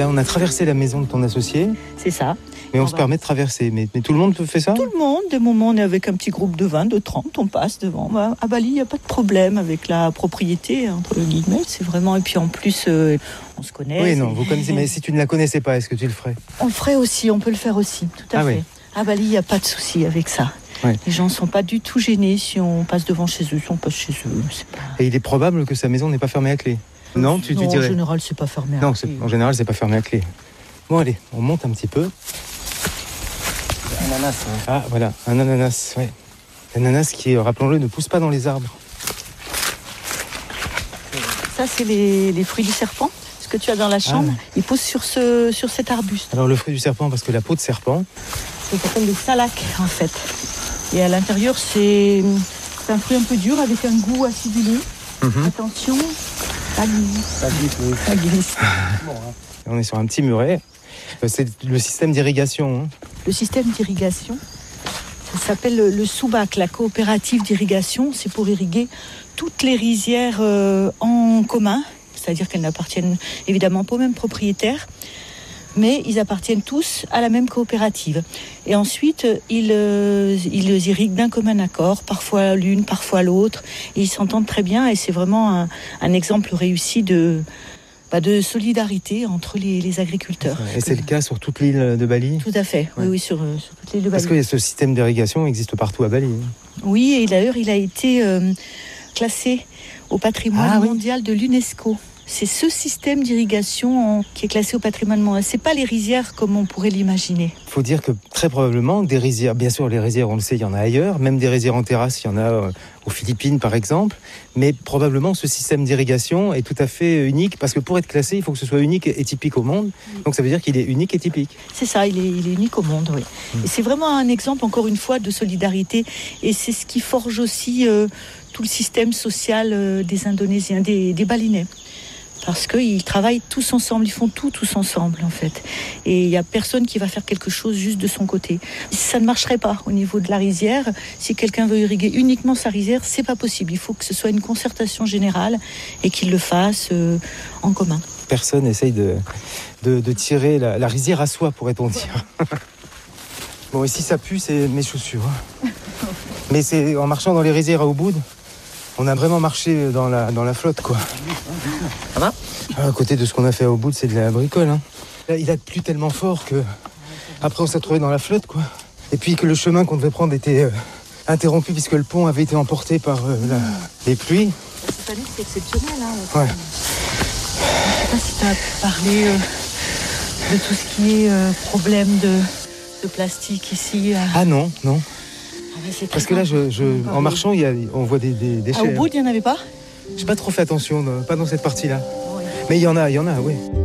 Là, on a traversé la maison de ton associé. C'est ça. Mais on se permet de traverser. Mais tout le monde peut faire ça ? Tout le monde. Des moments, on est avec un petit groupe de 20, de 30, on passe devant. À Bali, il n'y a pas de problème avec la propriété, entre guillemets. C'est vraiment... Et puis en plus, on se connaît. Oui, non, vous connaissez. Mais si tu ne la connaissais pas, est-ce que tu le ferais ? On le ferait aussi, on peut le faire aussi, tout à fait. Oui. À Bali, il n'y a pas de souci avec ça. Ouais. Les gens ne sont pas du tout gênés si on passe devant chez eux, si on passe chez eux. Pas... Et il est probable que sa maison n'est pas fermée à clé ? Non, tu dirais ? En général, c'est pas fermé à clé. Non, en général, c'est pas fermé à clé. Bon, allez, on monte un petit peu. Ananas. Ouais. Ah, voilà, un ananas, ouais. L'ananas qui, rappelons-le, ne pousse pas dans les arbres. Ça, c'est les fruits du serpent. Ce que tu as dans la chambre, ils poussent sur cet arbuste. Alors, le fruit du serpent, parce que la peau de serpent... Ça s'appelle le salak, en fait. Et à l'intérieur, c'est un fruit un peu dur, avec un goût acidulé. Attention, ça glisse. Ça glisse. Bon, hein. On est sur un petit muret. C'est le système d'irrigation. Hein. Le système d'irrigation, ça s'appelle le SUBAC, la coopérative d'irrigation. C'est pour irriguer toutes les rizières en commun. C'est-à-dire qu'elles n'appartiennent évidemment pas aux mêmes propriétaires. Mais ils appartiennent tous à la même coopérative. Et ensuite, ils irriguent d'un commun accord, parfois l'une, parfois l'autre. Et ils s'entendent très bien et c'est vraiment un exemple réussi de solidarité entre les agriculteurs. Et c'est le cas sur toute l'île de Bali ? Tout à fait, oui, sur toute l'île de Bali. Parce que ce système d'irrigation existe partout à Bali. Oui, et d'ailleurs, il a été classé au patrimoine mondial de l'UNESCO. C'est ce système d'irrigation qui est classé au patrimoine mondial. Ce n'est pas les rizières comme on pourrait l'imaginer. Il faut dire que très probablement, des rizières, bien sûr les rizières, on le sait, il y en a ailleurs, même des rizières en terrasse, il y en a aux Philippines par exemple, mais probablement ce système d'irrigation est tout à fait unique, parce que pour être classé, il faut que ce soit unique et typique au monde, donc ça veut dire qu'il est unique et typique. C'est ça, il est unique au monde, oui. Et c'est vraiment un exemple, encore une fois, de solidarité, et c'est ce qui forge aussi tout le système social des Indonésiens, des Balinais. Parce qu'ils travaillent tous ensemble, ils font tout tous ensemble en fait. Et il n'y a personne qui va faire quelque chose juste de son côté. Ça ne marcherait pas au niveau de la rizière. Si quelqu'un veut irriguer uniquement sa rizière, c'est pas possible. Il faut que ce soit une concertation générale et qu'il le fasse en commun. Personne essaye de tirer la rizière à soi, pourrait-on dire. Bon, et si ça pue, c'est mes chaussures. Mais c'est en marchant dans les rizières à Ubud, on a vraiment marché dans la flotte, quoi. Ça va ? À côté de ce qu'on a fait à Ubud, c'est de la bricole. Hein. Là, il a plu tellement fort que après on s'est retrouvé dans la flotte, quoi. Et puis que le chemin qu'on devait prendre était interrompu puisque le pont avait été emporté par les pluies. Cette année, c'est exceptionnel. Hein, ouais. Je ne sais pas si tu as pu parler de tout ce qui est problème de plastique ici. Ah non. Parce que là, en marchant, on voit des déchets. À Ubud, il n'y en avait pas ? J'ai pas trop fait attention, pas dans cette partie-là. Oui. Mais il y en a, oui.